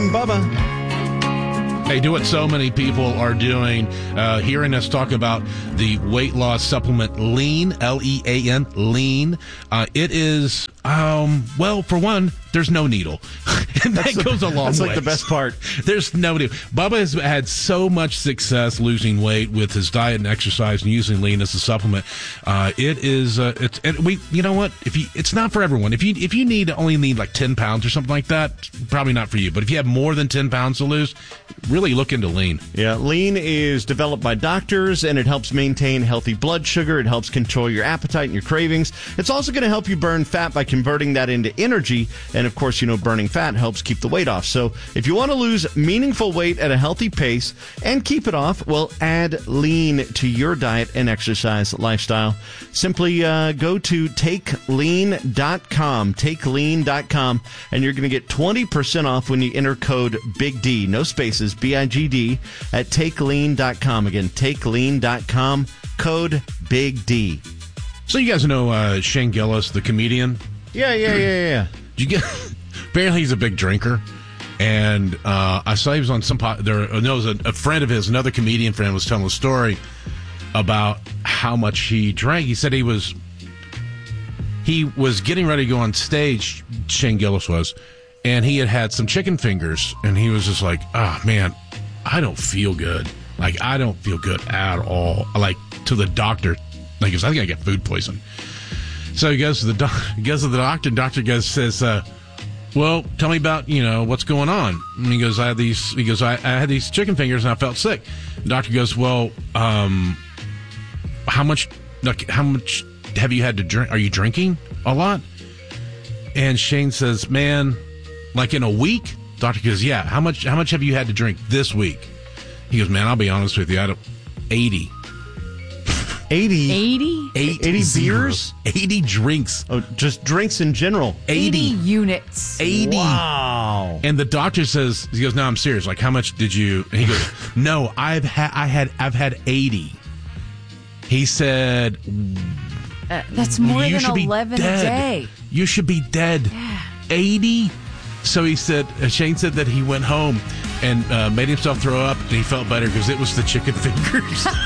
and Bubba. Hey, do what so many people are doing, hearing us talk about the weight loss supplement Lean, L-E-A-N, Lean. It is, well, for one, there's no needle. And that goes a long way. That's like the best part. There's no needle. Bubba has had so much success losing weight with his diet and exercise and using Lean as a supplement. It is, you know what? It's not for everyone. If you only need like 10 pounds or something like that, probably not for you. But if you have more than 10 pounds to lose, really look into Lean. Yeah, Lean is developed by doctors, and it helps maintain healthy blood sugar. It helps control your appetite and your cravings. It's also going to help you burn fat by converting that into energy. And, of course, burning fat helps keep the weight off. So if you want to lose meaningful weight at a healthy pace and keep it off, well, add Lean to your diet and exercise lifestyle. Simply go to TakeLean.com, TakeLean.com, and you're going to get 20% off when you enter code Big D, no spaces, BIGD, at TakeLean.com. Again, TakeLean.com, code Big D. So you guys know Shane Gillis, the comedian? Yeah. Did you get? Apparently, he's a big drinker, and I saw he was on some. There was a friend of his, another comedian friend, was telling a story about how much he drank. He said he was getting ready to go on stage. Shane Gillis was, and he had some chicken fingers, and he was just like, "Oh man, I don't feel good. Like I don't feel good at all." Like to the doctor, like he goes, "I think I got food poisoning." So he goes to the doctor. And doctor says, well, tell me about, what's going on. And he goes, I had these chicken fingers and I felt sick. The doctor goes, well, how much have you had to drink? Are you drinking a lot? And Shane says, man, like in a week? Doctor goes, yeah. How much have you had to drink this week? He goes, man, I'll be honest with you. 80. 80 beers? 80 drinks. Oh, just drinks in general. 80 units. 80. Wow. And the doctor says, he goes, no, I'm serious. Like, how much did you? And he goes, no, I've had 80. He said, that's more than 11 a day. You should be dead. Yeah. 80. So he said, Shane said that he went home and made himself throw up, and he felt better because it was the chicken fingers.